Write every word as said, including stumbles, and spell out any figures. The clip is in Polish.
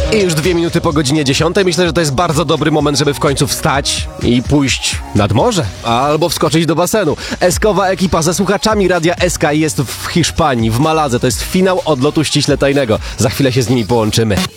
I już dwie minuty po godzinie dziesiątej. Myślę, że to jest bardzo dobry moment, żeby w końcu wstać i pójść nad morze. Albo wskoczyć do basenu. Eskowa ekipa ze słuchaczami Radia S K jest w Hiszpanii, w Maladze. To jest finał odlotu ściśle tajnego. Za chwilę się z nimi połączymy.